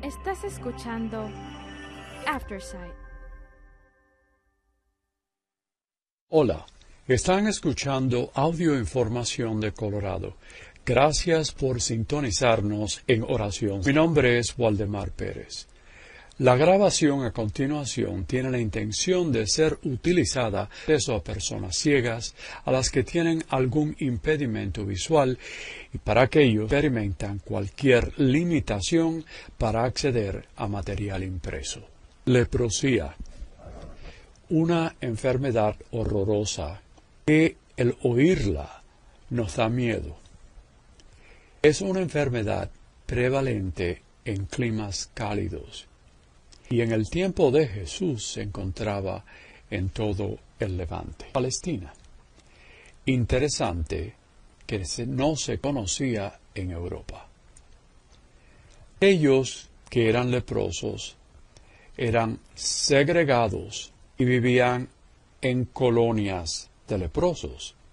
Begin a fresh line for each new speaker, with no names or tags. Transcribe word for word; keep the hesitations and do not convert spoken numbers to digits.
Estás escuchando Aftersight.
Hola, están escuchando Audio Información de Colorado. Gracias por sintonizarnos en oración. Mi nombre es Waldemar Pérez. La grabación a continuación tiene la intención de ser utilizada a personas ciegas, a las que tienen algún impedimento visual y para aquellos que experimentan cualquier limitación para acceder a material impreso. Leprosía, una enfermedad horrorosa que el oírla nos da miedo. Es una enfermedad prevalente en climas cálidos. Y en el tiempo de Jesús se encontraba en todo el Levante, Palestina. Interesante que no se conocía en Europa. Ellos que eran leprosos eran segregados y vivían en colonias de leprosos.